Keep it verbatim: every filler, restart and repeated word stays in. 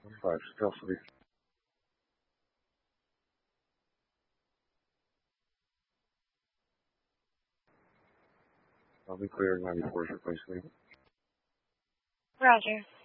Five, still sleep. I'll be clear ninety-four, replace sleep. Roger.